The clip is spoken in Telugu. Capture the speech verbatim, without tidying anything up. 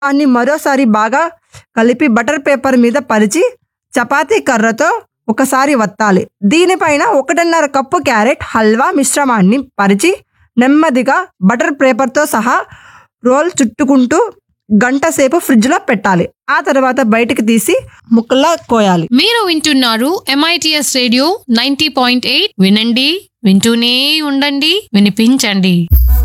దాన్ని మరోసారి బాగా కలిపి బటర్ పేపర్ మీద పరిచి చపాతీ కర్రతో ఒకసారి వత్తాలి. దీనిపైన ఒకటిన్నర కప్పు క్యారెట్ హల్వా మిశ్రమాన్ని పరిచి నెమ్మదిగా బటర్ పేపర్తో సహా రోల్ చుట్టుకుంటూ గంట సేపు ఫ్రిడ్జ్ లో పెట్టాలి. ఆ తర్వాత బయటికి తీసి ముక్కల్లా కోయాలి. మీరు వింటున్నారు MITS radio ninety point eight. వినండి, వింటూనే ఉండండి, వినిపించండి.